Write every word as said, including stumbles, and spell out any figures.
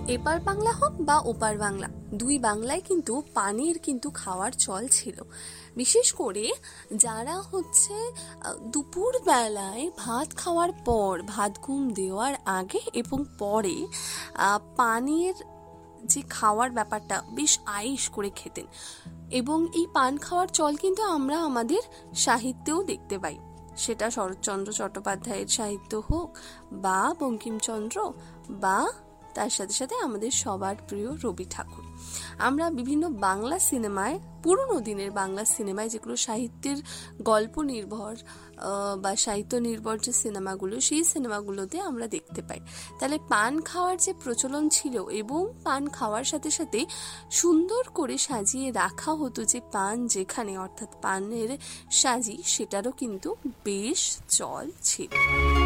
এপার বাংলা হোক বা ওপার বাংলা, দুই বাংলায় কিন্তু পানের কিন্তু খাওয়ার চল ছিল। বিশেষ করে যারা হচ্ছে দুপুর বেলায় ভাত খাওয়ার পর, ভাত ঘুম দেওয়ার আগে এবং পরে পানের যে খাওয়ার ব্যাপারটা বেশ আয়েশ করে খেতেন। এবং এই পান খাওয়ার চল কিন্তু আমরা আমাদের সাহিত্যেও দেখতে পাই, সেটা শরৎচন্দ্র চট্টোপাধ্যায়ের সাহিত্য হোক বা বঙ্কিমচন্দ্র বা তার সাথে সাথে আমাদের সবার প্রিয় রবি ঠাকুর। আমরা বিভিন্ন বাংলা সিনেমায়, পুরনো দিনের বাংলা সিনেমায় যেগুলো সাহিত্যের গল্প নির্ভর বা সাহিত্য নির্ভর যে সিনেমাগুলো, সেই সিনেমাগুলোতে আমরা দেখতে পাই। তাহলে পান খাওয়ার যে প্রচলন ছিল এবং পান খাওয়ার সাথে সাথে সুন্দর করে সাজিয়ে রাখা হতো যে পান যেখানে, অর্থাৎ পানের সাজি, সেটারও কিন্তু বেশ চল ছিল।